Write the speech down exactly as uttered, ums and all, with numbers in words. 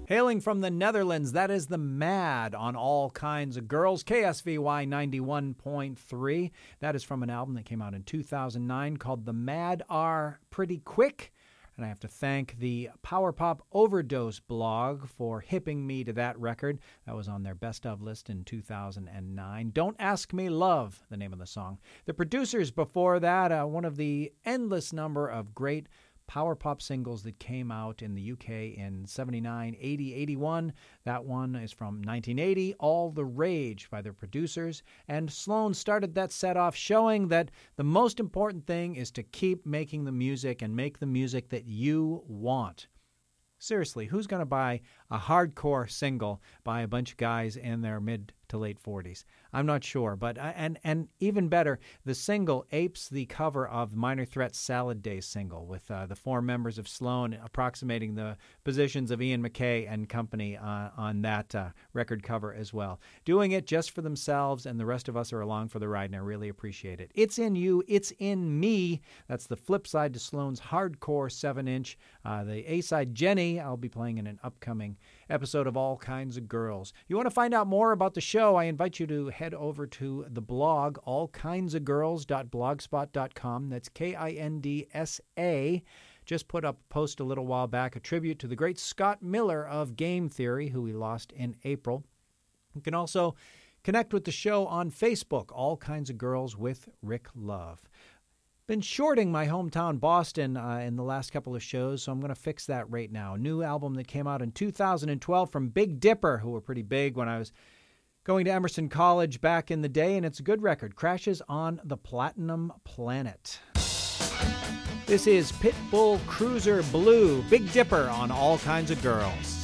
Hailing from the Netherlands, that is the Mad on All Kinds of Girls, K S V Y ninety-one point three. That is from an album that came out in two thousand nine called The Mad Are Pretty Quick. And I have to thank the Power Pop Overdose blog for hipping me to that record. That was on their best of list in two thousand nine. Don't Ask Me Love, the name of the song. The producers before that, uh, one of the endless number of great power pop singles that came out in the U K in seventy-nine, eighty, eighty-one. That one is from nineteen eighty, All the Rage by their producers. And Sloan started that set off showing that the most important thing is to keep making the music and make the music that you want. Seriously, who's going to buy a hardcore single by a bunch of guys in their mid to late forties? I'm not sure, but and and even better, the single apes the cover of Minor Threat's Salad Days single, with uh, the four members of Sloan approximating the positions of Ian MacKaye and company uh, on that uh, record cover as well. Doing it just for themselves, and the rest of us are along for the ride, and I really appreciate it. It's in you, it's in me. That's the flip side to Sloan's hardcore seven-inch. Uh, the A-side, Jenny, I'll be playing in an upcoming episode of All Kinds of Girls. You want to find out more about the show, I invite you to head over to the blog, all kinds of girls dot blogspot dot com. That's K I N D S A. Just put up a post a little while back, a tribute to the great Scott Miller of Game Theory, who we lost in April. You can also connect with the show on Facebook, All Kinds of Girls with Rick Love. Been shorting my hometown Boston uh, in the last couple of shows, so I'm going to fix that right now. New album that came out in two thousand twelve from Big Dipper, who were pretty big when I was going to Emerson College back in the day, and it's a good record. Crashes on the Platinum Planet. This is Pitbull Cruiser Blue, Big Dipper on All Kinds of Girls.